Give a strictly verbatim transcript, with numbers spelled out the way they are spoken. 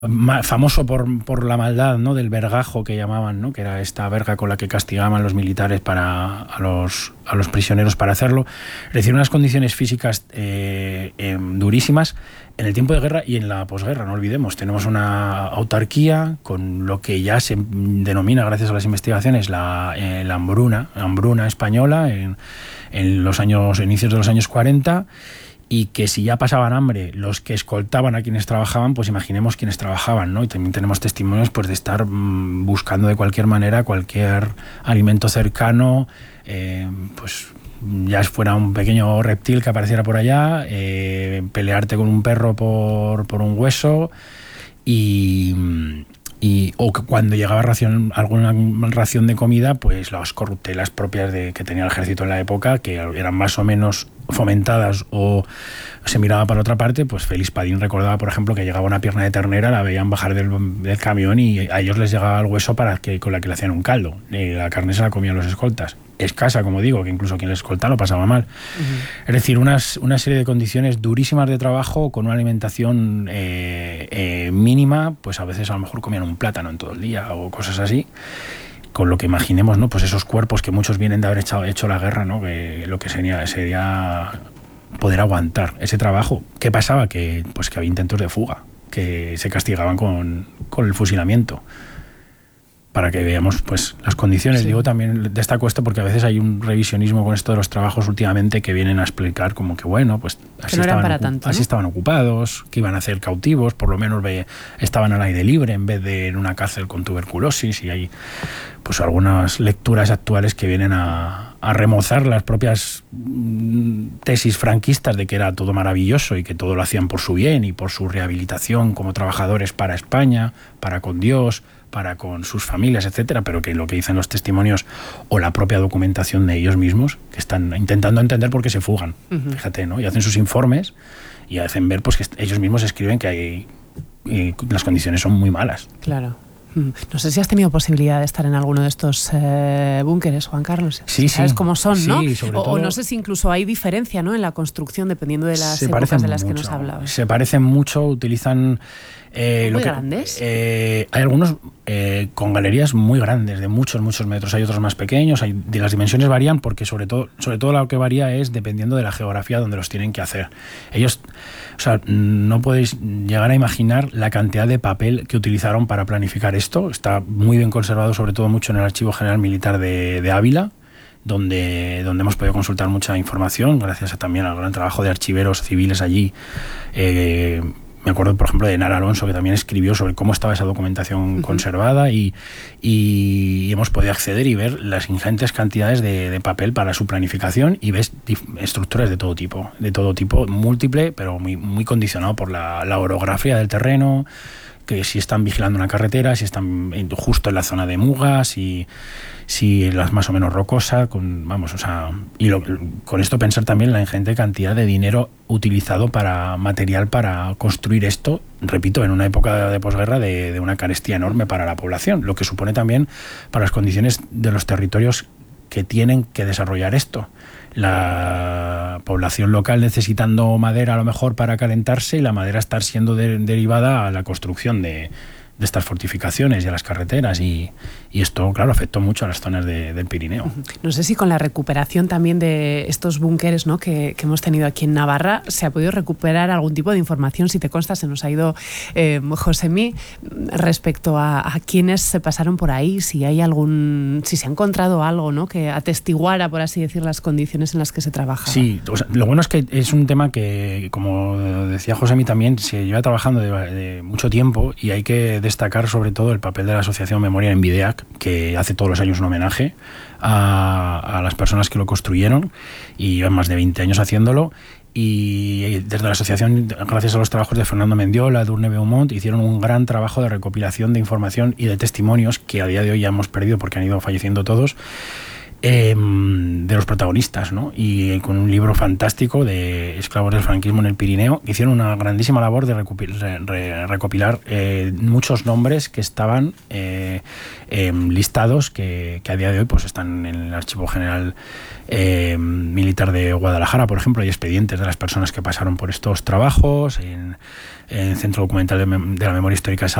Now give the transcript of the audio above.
famoso por, por la maldad, ¿no?, del vergajo que llamaban, ¿no?, que era esta verga con la que castigaban los militares para, a, los, a los prisioneros para hacerlo. Es decir, unas condiciones físicas eh, eh, durísimas en el tiempo de guerra y en la posguerra, no olvidemos. Tenemos una autarquía con lo que ya se denomina, gracias a las investigaciones, la, eh, la hambruna, hambruna española en, en los años, inicios de los años cuarenta, y que si ya pasaban hambre los que escoltaban a quienes trabajaban, pues imaginemos quienes trabajaban, ¿no? Y también tenemos testimonios, pues, de estar mmm, buscando de cualquier manera cualquier alimento cercano, eh, pues ya fuera un pequeño reptil que apareciera por allá, eh, pelearte con un perro por, por un hueso, y, y o que cuando llegaba ración, alguna ración de comida, pues las corruptelas propias de, que tenía el ejército en la época, que eran más o menos fomentadas o se miraba para otra parte. Pues Félix Padín recordaba, por ejemplo, que llegaba una pierna de ternera, la veían bajar del, del camión y a ellos les llegaba el hueso para que, con la que le hacían un caldo. Y la carne se la comían los escoltas. Escasa, como digo, que incluso quien le escolta lo pasaba mal. Uh-huh. Es decir, unas, una serie de condiciones durísimas de trabajo con una alimentación eh, eh, mínima, pues a veces a lo mejor comían un plátano en todo el día o cosas así. Con lo que imaginemos, ¿no?, pues esos cuerpos que muchos vienen de haber hecho, hecho la guerra, ¿no?, que lo que sería, sería poder aguantar ese trabajo. ¿Qué pasaba? Que, pues, que había intentos de fuga, que se castigaban con, con el fusilamiento. Para que veamos, pues, las condiciones. Sí. Digo, también destaco esto porque a veces hay un revisionismo con esto de los trabajos últimamente que vienen a explicar como que, bueno, pues así, no estaban, para tanto, así ¿no? estaban ocupados, que iban a hacer cautivos, por lo menos ve, estaban al aire libre en vez de en una cárcel con tuberculosis, y hay pues algunas lecturas actuales que vienen a, a remozar las propias tesis franquistas de que era todo maravilloso y que todo lo hacían por su bien y por su rehabilitación como trabajadores para España, para con Dios, para con sus familias, etcétera, pero que lo que dicen los testimonios o la propia documentación de ellos mismos, que están intentando entender por qué se fugan, uh-huh. fíjate, ¿no? Y hacen sus informes y hacen ver, pues, que ellos mismos escriben que hay, y las condiciones son muy malas. Claro. No sé si has tenido posibilidad de estar en alguno de estos eh, búnkeres, Juan Carlos. Sí, ¿Sabes sí. cómo son, sí, no? Sobre o, todo, o no sé si incluso hay diferencia, ¿no?, en la construcción dependiendo de las épocas de las mucho, que nos hablabas. Se parecen mucho, utilizan... Eh, ¿Muy lo que, grandes? Eh, hay algunos eh, con galerías muy grandes, de muchos, muchos metros. Hay otros más pequeños, hay, de las dimensiones varían porque sobre todo, sobre todo lo que varía es dependiendo de la geografía donde los tienen que hacer. Ellos, o sea, no podéis llegar a imaginar la cantidad de papel que utilizaron para planificar esto. Está muy bien conservado, sobre todo mucho en el Archivo General Militar de, de Ávila, donde, donde hemos podido consultar mucha información, gracias a, también al gran trabajo de archiveros civiles allí. Eh, Me acuerdo, por ejemplo, de Nara Alonso, que también escribió sobre cómo estaba esa documentación uh-huh. conservada, y, y hemos podido acceder y ver las ingentes cantidades de, de papel para su planificación, y ves estructuras de todo tipo, de todo tipo, múltiple, pero muy, muy condicionado por la, la orografía del terreno, que si están vigilando una carretera, si están justo en la zona de Mugas, si, si las más o menos rocosa, con, vamos, o sea, y lo, con esto pensar también la ingente cantidad de dinero utilizado para material para construir esto, repito, en una época de posguerra de, de una carestía enorme para la población, lo que supone también para las condiciones de los territorios que tienen que desarrollar esto. La población local necesitando madera a lo mejor para calentarse, y la madera estar siendo de, derivada a la construcción de, de estas fortificaciones y a las carreteras, y, y esto, claro, afectó mucho a las zonas de, del Pirineo. No sé si con la recuperación también de estos búnkeres, ¿no?, que, que hemos tenido aquí en Navarra, se ha podido recuperar algún tipo de información. Si te consta, se nos ha ido eh, Josemi, respecto a, a quienes se pasaron por ahí, si hay algún, si se ha encontrado algo, ¿no?, que atestiguara, por así decir, las condiciones en las que se trabaja. Sí, o sea, lo bueno es que es un tema que, como decía Josemi también, se lleva trabajando de, de mucho tiempo, y hay que destacar sobre todo el papel de la Asociación Memoria en Videac, que hace todos los años un homenaje a, a las personas que lo construyeron, y llevan más de veinte años haciéndolo. Y desde la asociación, gracias a los trabajos de Fernando Mendiola, Edurne Beaumont, hicieron un gran trabajo de recopilación de información y de testimonios que a día de hoy ya hemos perdido porque han ido falleciendo todos, eh, de los protagonistas, ¿no? Y con un libro fantástico de esclavos del franquismo en el Pirineo. Hicieron una grandísima labor de recopilar, re, recopilar eh, muchos nombres que estaban eh, eh, listados, que, que a día de hoy pues están en el Archivo General eh, Militar de Guadalajara, por ejemplo. Hay expedientes de las personas que pasaron por estos trabajos en, en el Centro Documental de, Mem- de la Memoria Histórica de